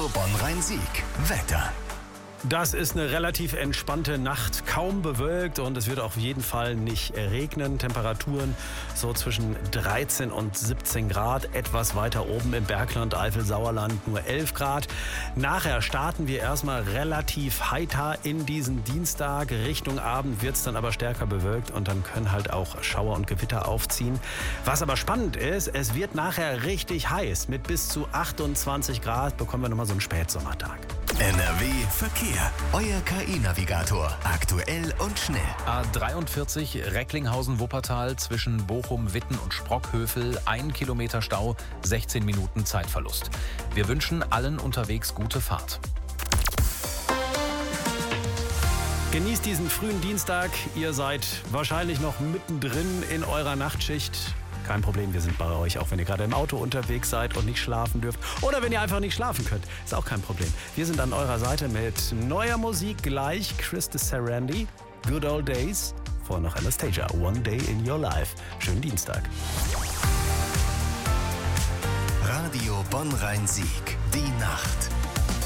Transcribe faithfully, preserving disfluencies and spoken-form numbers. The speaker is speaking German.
Radio Bonn-Rhein-Sieg. Wetter. Das ist eine relativ entspannte Nacht, kaum bewölkt und es wird auf jeden Fall nicht regnen. Temperaturen so zwischen dreizehn und siebzehn Grad, etwas weiter oben im Bergland, Eifel, Sauerland nur elf Grad. Nachher starten wir erstmal relativ heiter in diesen Dienstag. Richtung Abend wird es dann aber stärker bewölkt und dann können halt auch Schauer und Gewitter aufziehen. Was aber spannend ist, es wird nachher richtig heiß. Mit bis zu achtundzwanzig Grad bekommen wir nochmal so einen Spätsommertag. N R W Verkehr. Euer K I-Navigator. Aktuell und schnell. A dreiundvierzig Recklinghausen-Wuppertal zwischen Bochum, Witten und Sprockhövel. Ein Kilometer Stau, sechzehn Minuten Zeitverlust. Wir wünschen allen unterwegs gute Fahrt. Genießt diesen frühen Dienstag. Ihr seid wahrscheinlich noch mittendrin in eurer Nachtschicht. Kein Problem, wir sind bei euch, auch wenn ihr gerade im Auto unterwegs seid und nicht schlafen dürft. Oder wenn ihr einfach nicht schlafen könnt, ist auch kein Problem. Wir sind an eurer Seite mit neuer Musik gleich. Chris de Sarandi, Good Old Days. Vorher noch Anastasia, One Day in Your Life. Schönen Dienstag. Radio Bonn-Rhein-Sieg. Die Nacht.